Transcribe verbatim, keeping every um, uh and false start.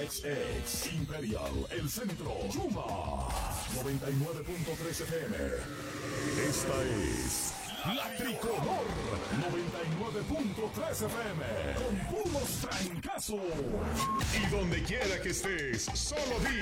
X X, Imperial, El Centro, Yuma, noventa y nueve punto tres F M. Esta es La Tricolor, noventa y nueve punto tres F M, con puros trancazos. Y donde quiera que estés, solo di